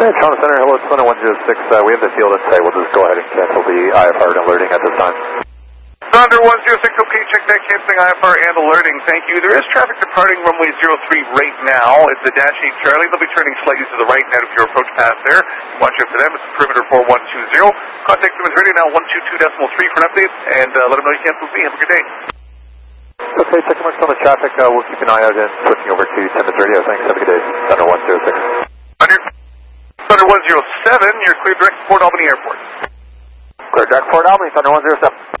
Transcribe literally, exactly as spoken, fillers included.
Okay, Toronto Center, hello, it's Thunder one zero six. Uh, we have the field in sight. We'll just go ahead and cancel the I F R and alerting at this time. Thunder one zero six, okay, check that, canceling I F R and alerting, thank you. There is traffic departing runway zero three right now. It's the Dash eight Charlie. They'll be turning slightly to the right now if your approach past there. Watch out for them. It's perimeter four one two zero. Contact Siemens Radio now one two two point three for an update, and uh, let them know you canceled me. Have a good day. Okay, check marks on the traffic. Uh, we'll keep an eye out and switching over to Siemens Radio. Thanks, have a good day. Thunder one zero six. Thunder, Thunder one zero seven, you're clear direct to Port Albany Airport. Clear direct Port Albany, Thunder one zero seven.